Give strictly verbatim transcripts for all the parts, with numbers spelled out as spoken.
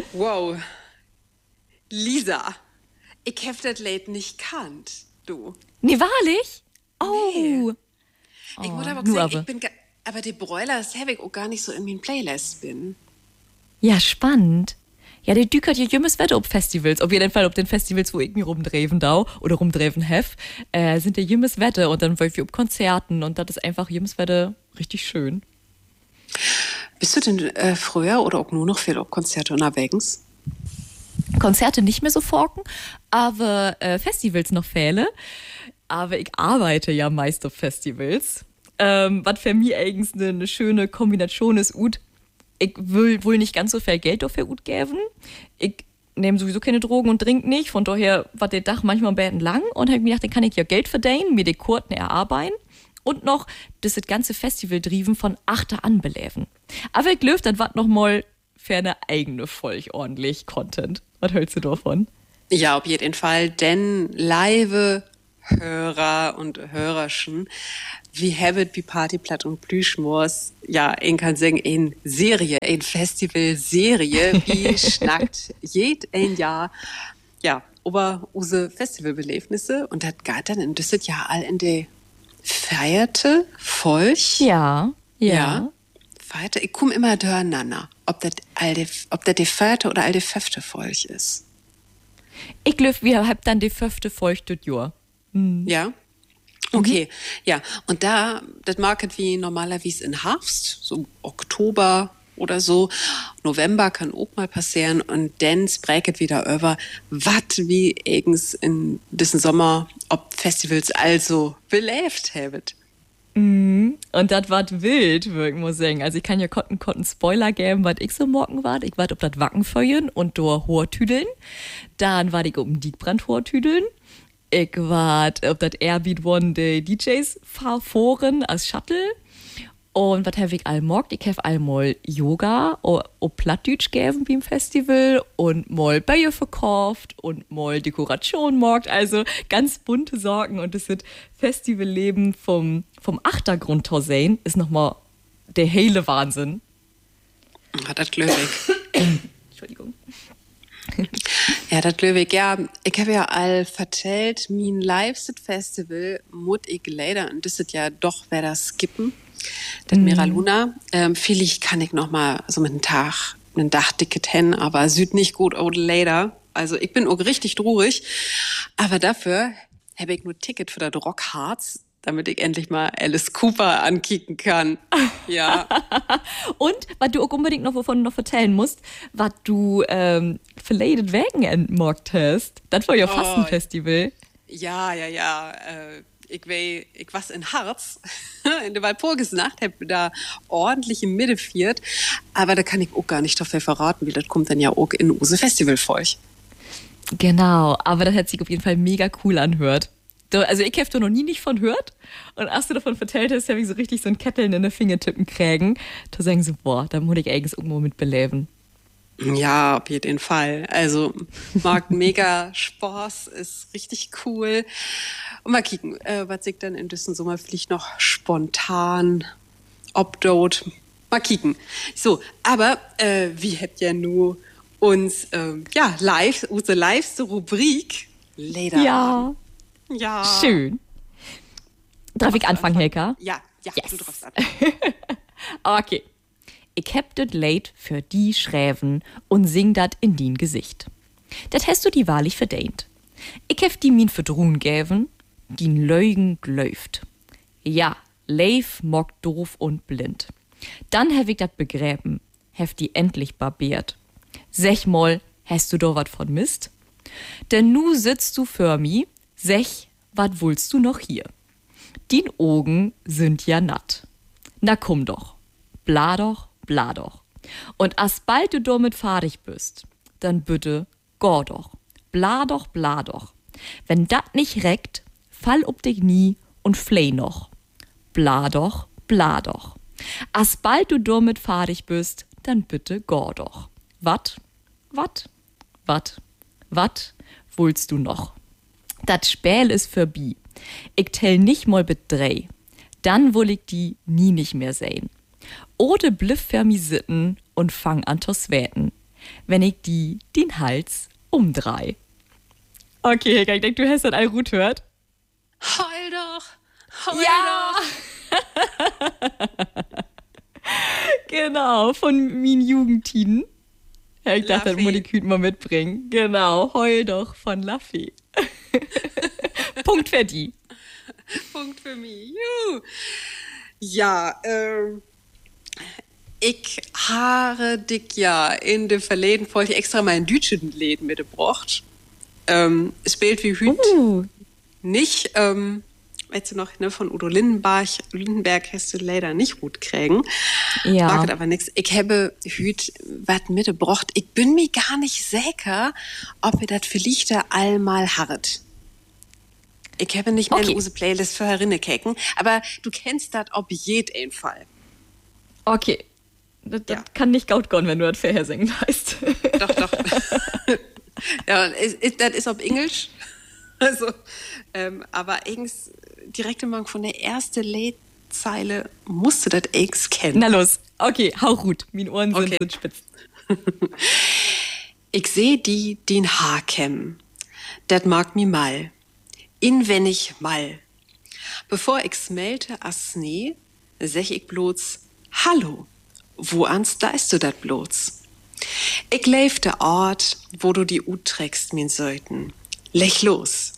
Wow, Lisa, ich hab das Lied nicht kannt, du. Nee, wahrlich? Nee. Oh. Ich muss Oh, aber auch nur sagen, aber. ich bin, ga- aber die Broilers habe ich auch gar nicht so in meinen Playlist bin. Ja, spannend. Ja, der Dük hat ja jümmes Wetter ob Festivals. Auf jeden Fall ob den Festivals, wo ich mich rumdreven dau oder rumdreven hef, äh, sind der jümmes Wetter und dann wollen wir ob Konzerten und das ist einfach jümmes Wetter richtig schön. Bist du denn äh, früher oder auch nur noch viel auf Konzerte unterwegs? Konzerte nicht mehr so forken, aber äh, Festivals noch fehle. Aber ich arbeite ja meist auf Festivals. Ähm, was für mich eigentlich eine, eine schöne Kombination ist, ut. Ich will wohl nicht ganz so viel Geld dafür ut geben. Ich nehme sowieso keine Drogen und trinke nicht. Von daher war der Tag manchmal ein bisschen lang und habe mir gedacht, dann kann ich ja Geld verdienen, mir die Kurten erarbeiten und noch das, das ganze Festival driven von achter an beläven. Aber ich glaube, das war noch mal für eine eigene Folge ordentlich Content. Was hältst du davon? Ja, auf jeden Fall, denn live Hörer und Hörerchen, wie Habit, wie Partyplatt und Plüschmoors, ja, ich kann sagen, in Serie, in Festivalserie, wie schnackt jed ein Jahr, ja, über unsere Festivalbelebnisse und das geht dann in dieses Jahr all in die feierte Volk. Ja, ja. Ja, feierte, ich komm immer durcheinander, ob das all die, ob das die vierte oder all die fünfte Volk ist. Ich glaube, wir haben dann die fünfte Folge das Jahr. Ja? Okay, ja. Und da, das Market wie normalerweise in Herbst, so Oktober oder so. November kann auch mal passieren und dann sprechen wieder über, was wie eigens in diesen Sommer, ob Festivals also belebt haben. Und das war wild, würde ich mal sagen. Also ich kann ja kotten, kotten Spoiler geben, was ich so morgen war. Ich war ob das Wackenfeuern und do Hortüdeln. Dann war ich um Diekbrand Hortüdeln. Ich war ob das Airbeat One die D Js fahren als Shuttle. Und was habe ich all morgt? Ich habe einmal Yoga und Plattdeutsch gegeben beim Festival und mal Bälle verkauft und mal Dekoration morgt. Also ganz bunte Sorgen und das wird Festivalleben vom, vom Achtergrund sehen, ist nochmal der hele Wahnsinn. Ja, das glaube ich. Entschuldigung. Ja, das glaube ich. Ja, ich habe ja all vertellt, mein liveset Festival mut ich leider, und das ist ja doch wer das skippen. Das mm. Mira Luna. Ähm, vielleicht kann ich noch mal so mit einem Tag, einen Dachticket hin, aber süd nicht gut oder leider. Also ich bin auch richtig traurig. Aber dafür habe ich nur Ticket für das Rockharz, damit ich endlich mal Alice Cooper ankicken kann. Ja. Und was du auch unbedingt noch wovon noch erzählen musst, was du ähm, verledet Wochenend morgt hast. Das war ja Oh, fast ein Festival. Ja, ja, ja. Äh, ich wei, ich was in Harz in der Walpurgisnacht, hab da ordentlich im Mitte viert, aber da kann ich auch gar nicht dafür verraten, wie das kommt dann ja auch in use Festival für euch. Genau, aber das hat sich auf jeden Fall mega cool anhört. Da, also ich habe da noch nie nicht von gehört und als du davon vertellt hast, habe ich so richtig so ein Ketteln in den Fingertippen kriegen. Da sagen sie, boah, da muss ich eigentlich irgendwo mit beleben. Ja, auf jeden Fall. Also, mag mega Spaß, ist richtig cool. Und mal kicken, äh, was ich dann in diesem Sommer vielleicht noch spontan obdot. Mal kicken. So, aber äh, wie habt ihr nur uns, ähm, ja, live, unsere live Rubrik Leder. Ja. Ja. Schön. Darf ich anfangen, Helka? Ja, ja, yes. du darfst an. Okay. Ich hab das Lied für die schräven und sing dat in din Gesicht. Dat hast du die wahrlich verdient. Ich hab die min verdruhen gäven, din Leugen gläuft. Ja, leif mock doof und blind. Dann hab ich dat begräben, hab die endlich barbiert. Sech mal, hast du do wat von Mist? Denn nu sitzt du für mi, sech, wat willst du noch hier? Din Augen sind ja natt. Na komm doch, bla doch, bla doch. Und as bald du damit fertig bist, dann bitte, geh doch, bla doch, bla doch. Wenn dat nicht reckt, fall ob dich nie und fleh noch. Bla doch, bla doch. As bald du damit fertig bist, dann bitte geh doch. Wat, wat, wat, wat willst du noch? Dat Späl ist vorbei. Ich tell nicht mal mit drei. Dann will ich die nie nicht mehr sehen. Ode bliff für mi sitten und fang an zu sweeten. wenn ich die den Hals umdreh. Okay, Helga, ich denke, du hast das all gut gehört. Heul doch! Heul Ja! doch! Genau, von min Jugendtiden. Ja, ich dachte, das muss ich heute mal mitbringen. Genau, Heul doch von Laffy. Punkt für die. Punkt für mich. Juhu. Ja, ähm, ich habe dich ja in der verleden Folge extra meinen deutschen Läden mitgebracht. Ähm, es spielt wie heute Uh. nicht, ähm, weißt du noch, ne, von Udo Lindenberg, Lindenberg hast du leider nicht gut kriegen. Ja. Mag aber nichts. Ich habe heute was mitgebracht. Ich bin mir gar nicht sicher, ob ihr das vielleicht einmal harret. Ich habe nicht mehr Okay. in unsere Playlist für herinnekeken, aber du kennst das auf jeden Fall. Okay. Das, das Ja. kann nicht gut gehen, wenn du das vorher singen weißt. Doch, doch. Ja, es- es- das ist auf Englisch. Also, ähm, aber eigens direkt am Anfang von der ersten Liedzeile musste das eigens kennen. Na los. Okay, hau gut. Meine Ohren sind, Okay. sind spitz. Ich seh die, den Haar kämmen. Dat mag mi mal. Inwendig mal. Bevor ich smelte as Schnee, sech ich bloß, Hallo, wo ans leist du dat bloß? Ich leif de Ort, wo du die Ut trägst, min Säuten. Lech los.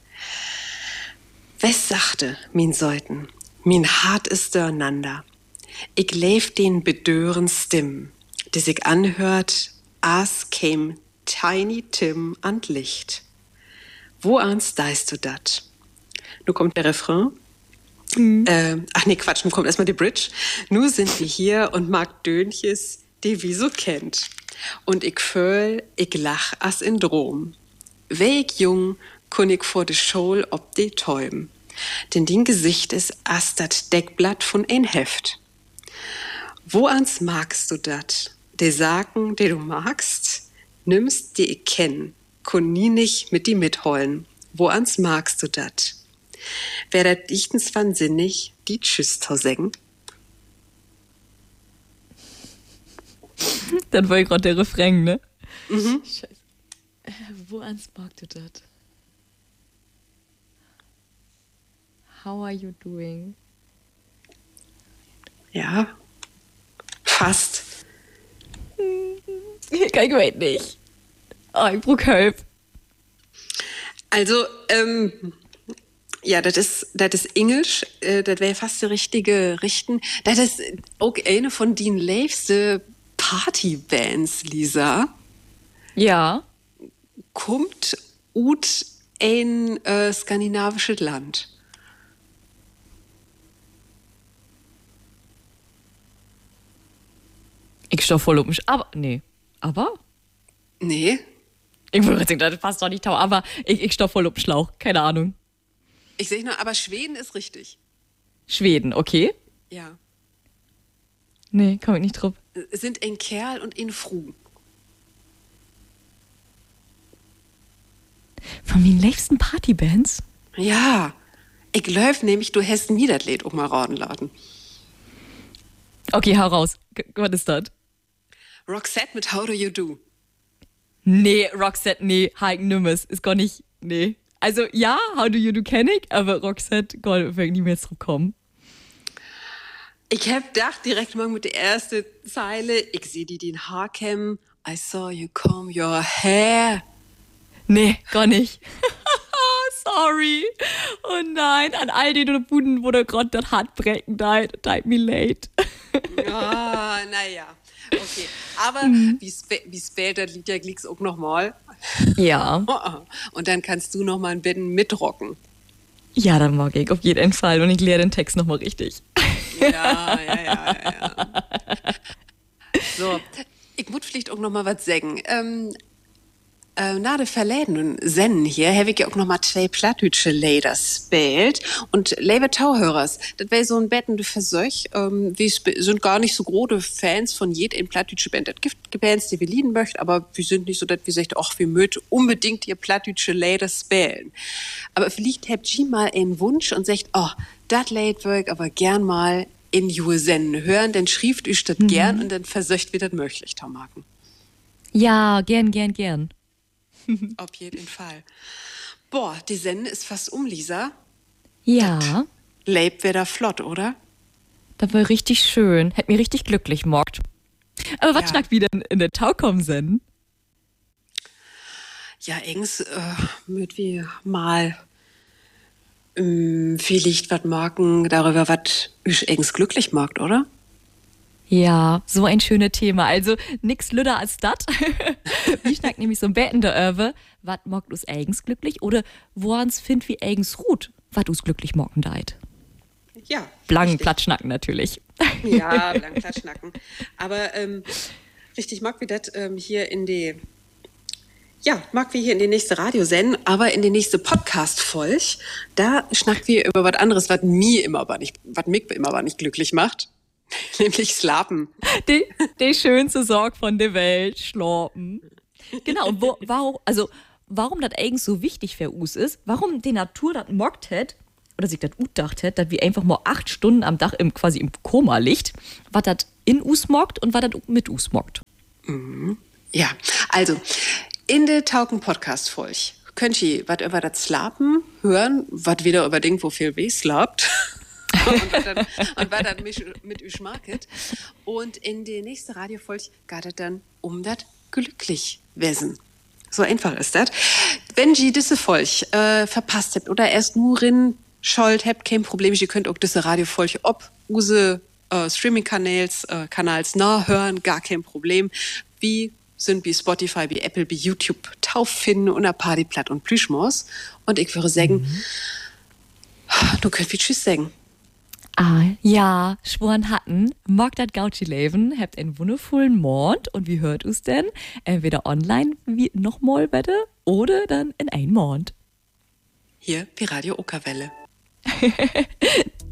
Wes sagte, min Säuten, min Hart ist durcheinander. Ich leif den bedören Stimmen, die sich anhört, as käm Tiny Tim an Licht. Wo ans deist du dat? Nu kommt der Refrain. Mhm. Äh, ach nee, Quatsch, nun kommt erstmal die Bridge. Nu sind wir hier und mag Dönches, die wie so kennt. Und ich fühl, ich lach as in Drom. Weh ich jung, kun ich vor de Schol ob de Täuben. Denn din Gesicht ist as dat Deckblatt von ein Heft. Wo ans magst du dat? De Saken, die du magst, nimmst, die ich kenn, kun nie nicht mit die mitheulen. Wo ans magst du dat? Wär dat dichtens van sinnig, die Tschüss tau sägen? Dann war gerade der Refrain, ne? Mhm. Scheiße. Äh, wo ans magst du das? How are you doing? Ja, fast. Ich weiß nicht. Oh, ich brauch Hilfe. Also, ähm, ja, das ist, das ist Englisch, äh, das wäre fast die richtige Richten. Das ist auch eine von den liebsten Partybands, Lisa. Ja. Kommt ut ein äh, skandinavisches Land. Ich steh voll um mich. Aber, nee. Aber? Nee, Ich würde gerade sagen, das passt doch nicht, aber ich, ich steh voll um Schlauch. Keine Ahnung. ich sehe nur, aber Schweden ist richtig. Schweden, okay? Ja. Nee, komm ich nicht drauf. Es sind ein Kerl und ein Fru. Von meinen liebsten Partybands? Ja, ich glaub nämlich, du hast nie das Lied auch mal raten. Okay, hau raus. G- Was ist das? Roxette mit How Do You Do. Nee, Roxette, nee, Hagen Nimmes. Ist gar nicht, nee. Also, ja, How Do You Do kenn ich, aber Roxette, Gott, will ich nie mehr drauf kommen. Ich hab gedacht, direkt mal mit der ersten Zeile, ich seh die den Haar kämmen, I saw you comb your hair. Nee, gar nicht. Sorry. Oh nein, an all die Buden, wo der gerade das Heartbreaken died, died me late. Ah, naja. Okay, aber wie, sp wie spät das Lied ja glick's auch nochmal. Ja. Und dann kannst du nochmal ein bisschen mitrocken. Ja, dann mag ich auf jeden Fall und ich lehre den Text nochmal richtig. Ja, ja, ja, ja, ja. So, ich muss vielleicht auch noch mal was sagen. Ähm, äh, nach der verledenen Sennen hier habe ich ja auch noch mal zwei plattdeutsche Lieder spielt. Und liebe Tauhörers, das wäre so ein bettende Versuch. Ähm, wir sp- sind gar nicht so große Fans von jedem plattdeutsche Band. Es gibt Bands, die wir lieben möchten, aber wir sind nicht so, dass wir sagen, ach, wir möchten unbedingt ihr plattdeutsche Lieder spielen. Aber vielleicht habt ihr mal einen Wunsch und sagt, oh, das Lied würde ich aber gern mal in Jure Sennen hören, dann schrieft ich das gern und dann versöcht wir das möglich, Taumaken. Ja, gern, gern, gern. Auf jeden Fall. Boah, die Sende ist fast um, Lisa. Ja, Leib wär da flott, oder? das war richtig schön. Hätt mir richtig glücklich gemacht. Aber was Ja. schnackt wieder in, in der Taukom sen? Ja, eigens äh, müt wir mal ähm, vielleicht was morgen darüber, was ich eigens glücklich macht, oder? Ja, so ein schönes Thema. Also nix lüder als dat. Wie schnackt nämlich so ein Betten der Öwe, was mockt us eigens glücklich oder woans find wie eigens ruht, wat us glücklich mocken deit. Ja. Blanken richtig. Platschnacken natürlich. Ja, blank Klatschnacken. Aber ähm, richtig mag wir das ähm, hier in die, ja, mag wir hier in die nächste Radiosendung, aber in die nächste Podcast-Folge, da schnacken wir über was anderes, was mir immer aber nicht, was mich immer aber nicht glücklich macht. Nämlich Slapen. Die, die schönste Sorg von der Welt, schlafen. Genau, und wo, warum, also, warum das eigentlich so wichtig für uns ist, warum die Natur das mockt hat, oder sich das utdacht hat, dass wir einfach mal acht Stunden am Tag im, quasi im Koma liegt, was das in us mockt und was das mit us mockt. Ja, also, in der Tauken Podcast-Folge könnt ihr was über das Slapen hören, was wieder über Ding, wo viel weh slapt. und was dann, und was dann mit, mit euch market. Und in der nächsten Radiofolge geht es dann um das Glücklichwesen. So einfach ist das. Wenn ihr diese Folge äh, verpasst habt oder erst nur in Schuld habt, kein Problem, ihr könnt auch diese Radiofolge ob use äh, Streaming-Kanals äh, Kanals nachhören, gar kein Problem. Wie sind wie Spotify, wie Apple, wie YouTube tauf finden und ein Partyplatt und Plüschmaus. Und ich würde sagen, mhm. du könnt wie Tschüss sagen. Ah, ja, Schworen hatten, mag dat Gautschi Leben, habt einen wundervollen Mond und wie hört us denn? Entweder online wie nochmal bitte oder dann in ein Mond. Hier, wie Radio Okerwelle.